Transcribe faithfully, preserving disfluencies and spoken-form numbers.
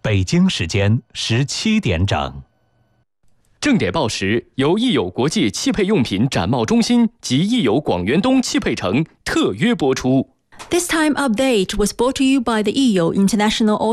北京时间十七点整。 正点报时由益友国际汽配用品展贸中心及益友广源东汽配城特约播出。 This time update was brought to you by the E U International